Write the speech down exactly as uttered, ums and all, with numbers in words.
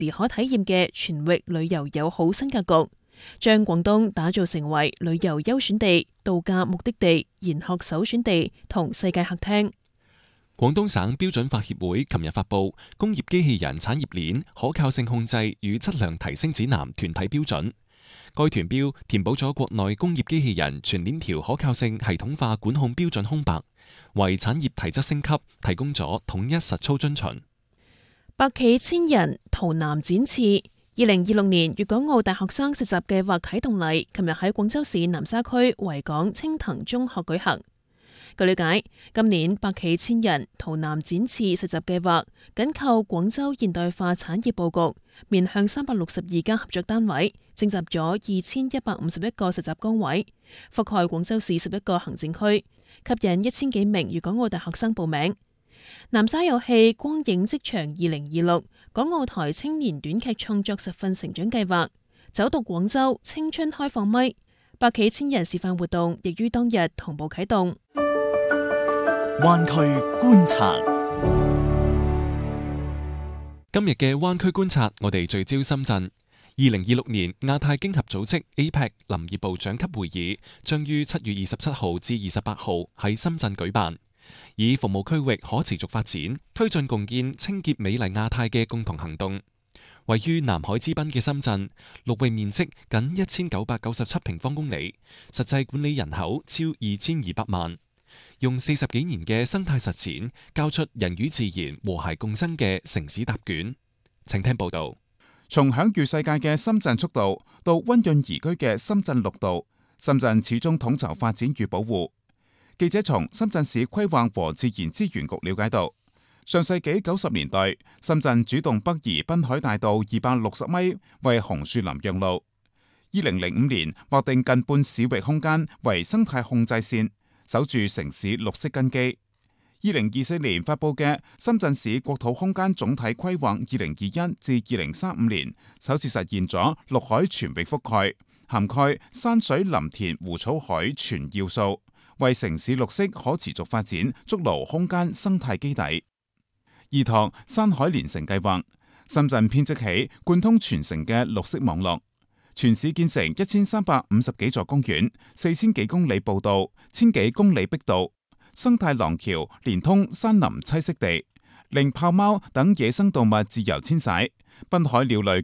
時可體驗嘅全域旅遊友好新格局，將廣東打造成為旅遊優選地、度假目的地、研學首選地同世界客廳。 廣東省標準法協會琴日發布《工業機器人產業鏈可靠性控制與質量提升指南》團體標準。該團標填補咗國內工業機器人全鏈條可靠性系統化管控標準空白，為產業提質升級提供咗統一實操遵循。 百企千人圖南展翅。二零二六年粵港澳大學生實習計劃啟動禮，琴日喺廣州市南沙區維港青藤中學舉行。據了解，今年百企千人圖南展翅實習計劃緊扣廣州現代化產業佈局，面向三百六十二家合作單位，徵集咗二千一百五十一個實習崗位，覆蓋廣州市十一個行政區，吸引一千幾名粵港澳大學生報名。南沙有戲光影職場二零二六港澳台青年短劇創作實訓成長計劃，走讀廣州青春開放咪，百企千人示範活動亦於當日同步啟動。 灣區觀察， 今日嘅灣區觀察，我哋聚焦深圳。二零二六年亞太經合組織 A P E C 林業部長級會議將於七月二十七號至二十八號喺深圳舉辦，以服務區域可持續發展，推進共建清潔美麗亞太嘅共同行動。位於南海之濱嘅深圳，陸域面積僅一千九百九十七平方公里，實際管理人口超二千二百萬。用四十幾年嘅生態實踐，交出人與自然和諧共生嘅城市答卷。請聽報道。 從享譽世界嘅深圳速度到溫潤宜居嘅深圳綠道，深圳始終統籌發展與保護。記者從深圳市規劃和自然資源局了解到，上世紀九十年代，深圳主動北移濱海大道二百六十米為紅樹林讓路。二零零五年劃定近半市域空間為生態控制線，守住城市綠色根基。二零二四年發佈嘅《深圳市國土空間總體規劃二零二一至二零三五年》，首次實現咗陸海全域覆蓋，涵蓋山水林田湖草海全要素，為城市綠色可持續發展築牢空間生態基底。依託山海連城計劃，深圳編織起貫通全城嘅綠色網絡，全市建成一千三百五十幾座公園，四千幾公里步道，千幾公里碧道，生態廊橋連通山林棲息地，令豹貓等野生動物自由遷徙，濱海鳥類